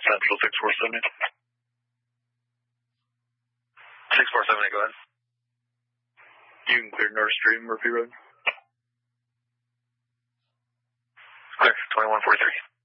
Central 647. 647, go ahead. You can clear North Stream, Murphy Road. Clear, 2143.